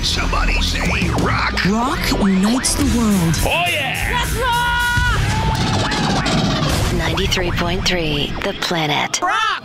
Somebody say rock. Rock unites the world. Oh, yeah. Let's rock! 93.3 The Planet. Rock!